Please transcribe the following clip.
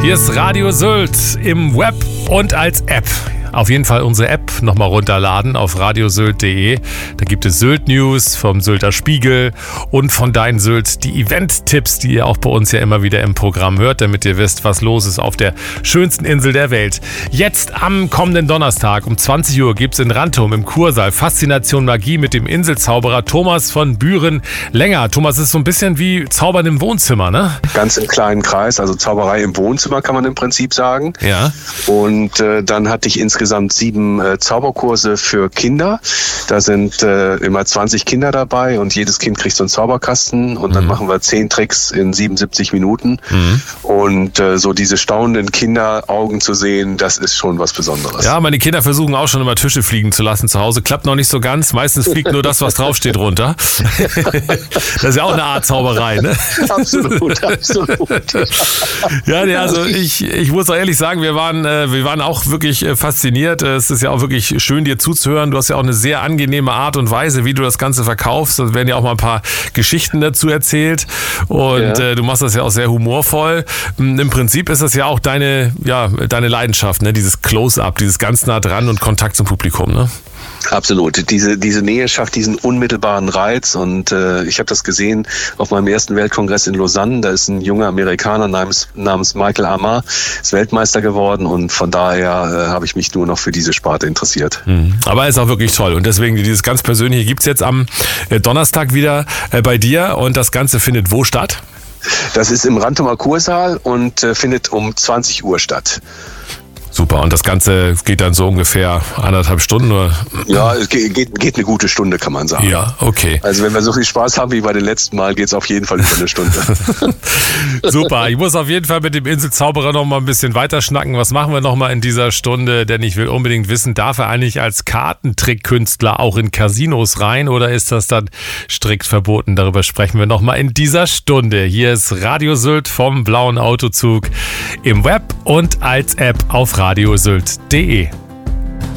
Hier ist Radio Sylt im Web und als App. Auf jeden Fall unsere App nochmal runterladen auf radiosylt.de. Da gibt es Sylt News vom Sylter Spiegel und von Dein Sylt die Event-Tipps, die ihr auch bei uns ja immer wieder im Programm hört, damit ihr wisst, was los ist auf der schönsten Insel der Welt. Jetzt am kommenden Donnerstag um 20 Uhr gibt es in Rantum im Kursaal Faszination Magie mit dem Inselzauberer Thomas von Büren-Länger. Thomas, ist so ein bisschen wie Zaubern im Wohnzimmer, ne? Ganz im kleinen Kreis, also Zauberei im Wohnzimmer kann man im Prinzip sagen. Ja. Und dann hatte ich insgesamt 7 Zauberkurse für Kinder. Da sind immer 20 Kinder dabei und jedes Kind kriegt so einen Zauberkasten und dann machen wir 10 Tricks in 77 Minuten. Und so diese staunenden Kinderaugen zu sehen, das ist schon was Besonderes. Ja, meine Kinder versuchen auch schon immer Tische fliegen zu lassen zu Hause. Klappt noch nicht so ganz. Meistens fliegt nur das, was draufsteht, runter. Das ist ja auch eine Art Zauberei, ne? Absolut. Ja, also ich muss auch ehrlich sagen, wir waren auch wirklich fasziniert. Es ist ja auch wirklich schön, dir zuzuhören. Du hast ja auch eine sehr angenehme Art und Weise, wie du das Ganze verkaufst. Da werden ja auch mal ein paar Geschichten dazu erzählt. Und du machst das ja auch sehr humorvoll. Im Prinzip ist das ja auch deine Leidenschaft, ne? Dieses Close-Up, dieses ganz nah dran und Kontakt zum Publikum, ne? Absolut. Diese Nähe schafft diesen unmittelbaren Reiz und ich habe das gesehen auf meinem ersten Weltkongress in Lausanne. Da ist ein junger Amerikaner namens Michael Amar, ist Weltmeister geworden und von daher habe ich mich nur noch für diese Sparte interessiert. Aber ist auch wirklich toll und deswegen dieses ganz Persönliche gibt's jetzt am Donnerstag wieder bei dir und das Ganze findet wo statt? Das ist im Rantumer Kursaal und findet um 20 Uhr statt. Super, und das Ganze geht dann so ungefähr 1,5 Stunden? Oder? Ja, es geht eine gute Stunde, kann man sagen. Ja, okay. Also wenn wir so viel Spaß haben wie bei den letzten Mal, geht es auf jeden Fall über eine Stunde. Super, ich muss auf jeden Fall mit dem Inselzauberer noch mal ein bisschen weiter schnacken. Was machen wir noch mal in dieser Stunde? Denn ich will unbedingt wissen, darf er eigentlich als Kartentrickkünstler auch in Casinos rein oder ist das dann strikt verboten? Darüber sprechen wir noch mal in dieser Stunde. Hier ist Radio Sylt vom Blauen Autozug im Web und als App auf radiosylt.de.